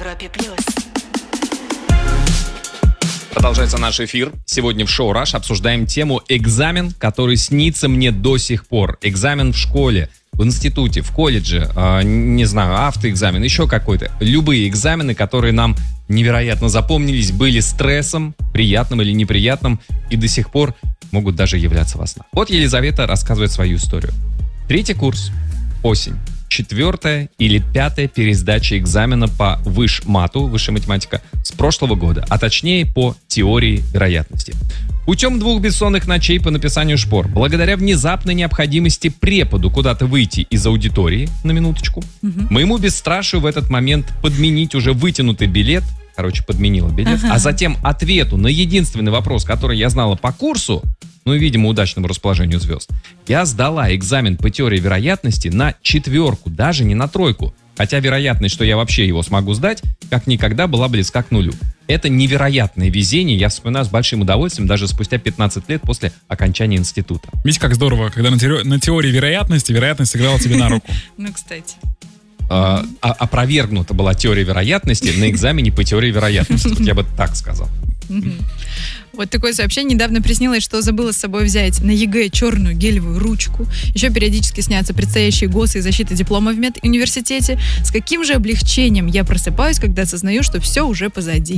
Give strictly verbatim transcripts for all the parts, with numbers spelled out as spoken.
Европе плюс. Продолжается наш эфир. Сегодня в шоу «Раш» обсуждаем тему экзамен, который снится мне до сих пор. Экзамен в школе, в институте, в колледже, э, не знаю, автоэкзамен, еще какой-то. Любые экзамены, которые нам невероятно запомнились, были стрессом, приятным или неприятным, и до сих пор могут даже являться во снах. Вот Елизавета рассказывает свою историю. Третий курс, осень. Четвертая или пятая пересдача экзамена по вышмату, высшая математика, с прошлого года, а точнее по теории вероятности. Путем двух бессонных ночей по написанию шпор, благодаря внезапной необходимости преподу куда-то выйти из аудитории, на минуточку, угу. моему бесстрашию в этот момент подменить уже вытянутый билет, короче, подменила билет, ага. а затем ответу на единственный вопрос, который я знала по курсу, ну и, видимо, удачному расположению звезд, я сдала экзамен по теории вероятности на четверку, даже не на тройку. Хотя вероятность, что я вообще его смогу сдать, как никогда была близка к нулю. Это невероятное везение, я вспоминаю с большим удовольствием, даже спустя пятнадцать лет после окончания института. Видите, как здорово, когда на, теори- на теории вероятности вероятность сыграла тебе на руку. Ну, кстати. А, а, опровергнута была теория вероятности на экзамене по теории вероятности. Вот я бы так сказал. Вот такое сообщение. Недавно приснилось, что забыла с собой взять на ЕГЭ черную гелевую ручку. Еще периодически снятся предстоящие ГОСы и защита диплома в медуниверситете. С каким же облегчением я просыпаюсь, когда осознаю, что все уже позади.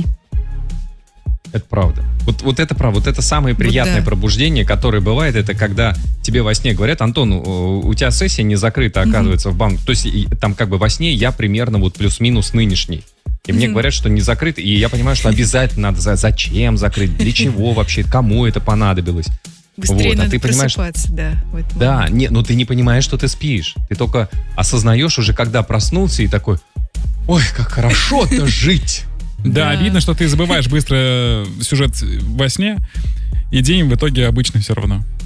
Это правда. Вот, вот это правда. Вот это самое приятное вот да. пробуждение, которое бывает, это когда тебе во сне говорят: Антон, у, у тебя сессия не закрыта, оказывается, mm-hmm. в банке. То есть и, там как бы во сне я примерно вот плюс-минус нынешний. И mm-hmm. мне говорят, что не закрыт, и я понимаю, что обязательно надо, зачем закрыть, для чего вообще, кому это понадобилось. Быстрее вот. надо а ты просыпаться, да. Вот, да, не, но ты не понимаешь, что ты спишь. Ты только осознаешь уже, когда проснулся, и такой: ой, как хорошо-то жить. Да, видно, что ты забываешь быстро сюжет во сне, и день в итоге обычно все равно.